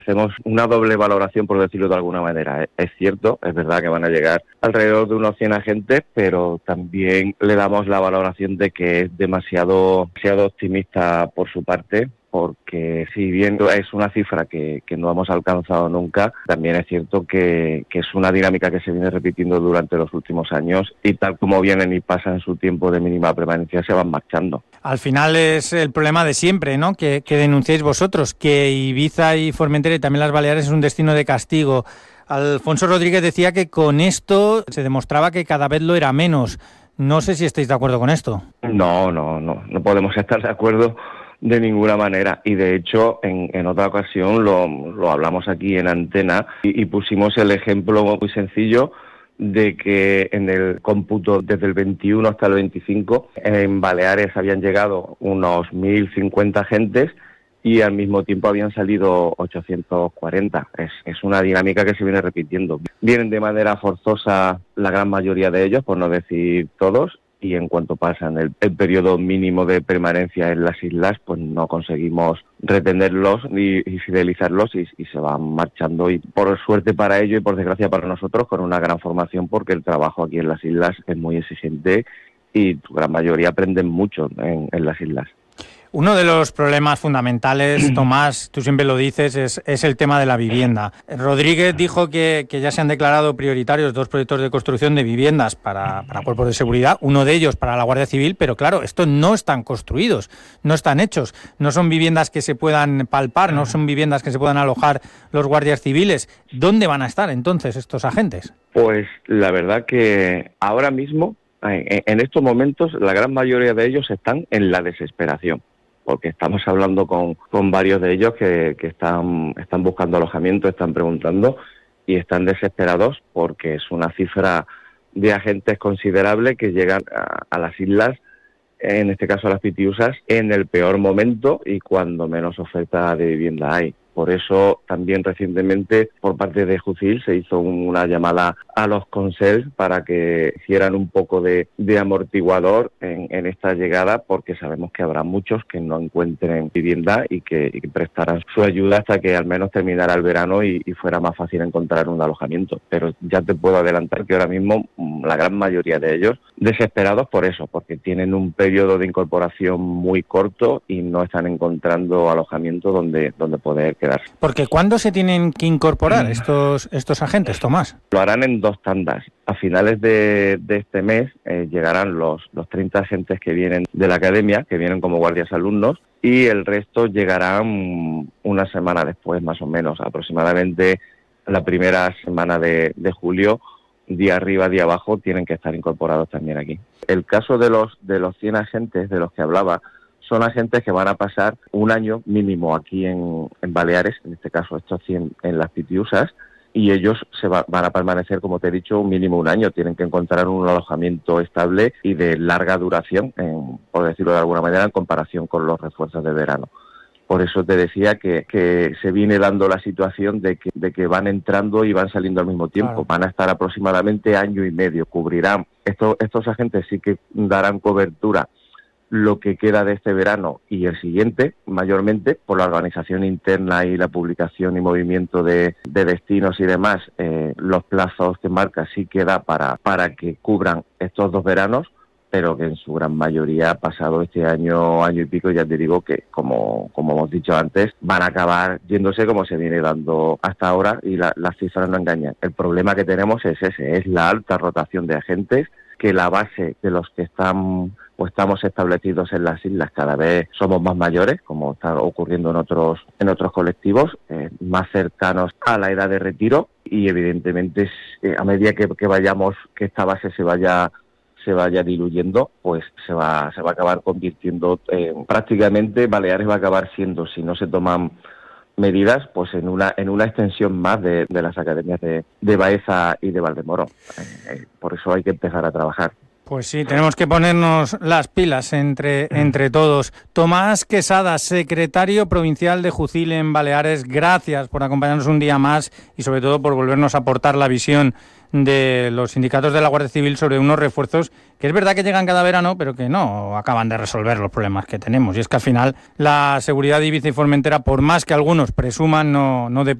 Hacemos una doble valoración, por decirlo de alguna manera. Es cierto, es verdad que van a llegar alrededor de unos 100 agentes, pero también le damos la valoración de que es demasiado optimista por su parte, porque si bien es una cifra que no hemos alcanzado nunca, también es cierto que es una dinámica que se viene repitiendo durante los últimos años y tal como vienen y pasan su tiempo de mínima permanencia, se van marchando. Al final es el problema de siempre, ¿no? Que denunciáis vosotros, que Ibiza y Formentera y también las Baleares es un destino de castigo. Alfonso Rodríguez decía que con esto se demostraba que cada vez lo era menos. No sé si estáis de acuerdo con esto. No podemos estar de acuerdo de ninguna manera, y de hecho en otra ocasión lo hablamos aquí en antena y pusimos el ejemplo muy sencillo de que en el cómputo desde el 21 hasta el 25 en Baleares habían llegado unos 1.050 agentes y al mismo tiempo habían salido 840. Es una dinámica que se viene repitiendo. Vienen de manera forzosa la gran mayoría de ellos, por no decir todos, y en cuanto pasan el periodo mínimo de permanencia en las islas, pues no conseguimos retenerlos y fidelizarlos y se van marchando, y por suerte para ellos y por desgracia para nosotros, con una gran formación, porque el trabajo aquí en las islas es muy exigente y su gran mayoría aprenden mucho en las islas. Uno de los problemas fundamentales, Tomás, tú siempre lo dices, es el tema de la vivienda. Rodríguez dijo que ya se han declarado prioritarios 2 proyectos de construcción de viviendas para cuerpos de seguridad, uno de ellos para la Guardia Civil, pero claro, estos no están construidos, no están hechos, no son viviendas que se puedan palpar, no son viviendas que se puedan alojar los guardias civiles. ¿Dónde van a estar entonces estos agentes? Pues la verdad que ahora mismo, en estos momentos, la gran mayoría de ellos están en la desesperación, porque estamos hablando con varios de ellos que están buscando alojamiento, están preguntando y están desesperados porque es una cifra de agentes considerable que llegan a las islas, en este caso a las Pitiusas, en el peor momento y cuando menos oferta de vivienda hay. Por eso también recientemente por parte de Jucil se hizo una llamada a los consels para que hicieran un poco de amortiguador en esta llegada, porque sabemos que habrá muchos que no encuentren vivienda y que prestarán su ayuda hasta que al menos terminara el verano y fuera más fácil encontrar un alojamiento. Pero ya te puedo adelantar que ahora mismo la gran mayoría de ellos desesperados por eso, porque tienen un periodo de incorporación muy corto y no están encontrando alojamiento donde poder quedarse. Porque ¿cuándo se tienen que incorporar estos agentes, Tomás? Lo harán en 2 tandas. A finales de este mes llegarán los 30 agentes que vienen de la academia, que vienen como guardias alumnos, y el resto llegarán una semana después, más o menos, aproximadamente la primera semana de julio, día arriba, día abajo, tienen que estar incorporados también aquí. El caso de los 100 agentes de los que hablaba, son agentes que van a pasar un año mínimo aquí en Baleares, en este caso estos 100 en las Pitiusas, y ellos van a permanecer, como te he dicho, un mínimo un año. Tienen que encontrar un alojamiento estable y de larga duración, por decirlo de alguna manera, en comparación con los refuerzos de verano. Por eso te decía que se viene dando la situación de que van entrando y van saliendo al mismo tiempo. Claro. Van a estar aproximadamente año y medio, cubrirán. Estos agentes sí que darán cobertura lo que queda de este verano y el siguiente, mayormente, por la organización interna y la publicación y movimiento de destinos y demás. Los plazos que marca sí queda para que cubran estos 2 veranos, pero que en su gran mayoría, pasado este año y pico, ya te digo que, como hemos dicho antes, van a acabar yéndose como se viene dando hasta ahora, y las cifras no engañan. El problema que tenemos es ese, es la alta rotación de agentes, que la base de los que estamos establecidos en las islas cada vez somos más mayores, como está ocurriendo en otros colectivos, más cercanos a la edad de retiro, y evidentemente a medida que vayamos, que esta base se vaya diluyendo, pues se va a acabar convirtiendo prácticamente Baleares va a acabar siendo, si no se toman medidas, pues en una extensión más de las academias de Baeza y de Valdemoro. Por eso hay que empezar a trabajar. Pues sí, tenemos que ponernos las pilas entre todos. Tomás Quesada, secretario provincial de Jucil en Baleares, gracias por acompañarnos un día más y sobre todo por volvernos a aportar la visión de los sindicatos de la Guardia Civil sobre unos refuerzos que es verdad que llegan cada verano, pero que no acaban de resolver los problemas que tenemos. Y es que al final la seguridad de Ibiza y Formentera, por más que algunos presuman, no depende